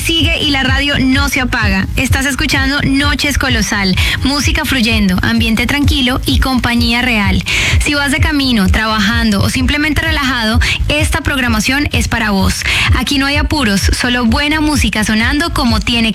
sigue y la radio no se apaga. Estás escuchando Noches Colosal, música fluyendo, ambiente tranquilo y compañía real. Si vas de camino, trabajando o simplemente relajado, esta programación es para vos. Aquí no hay apuros, solo buena música sonando como tiene que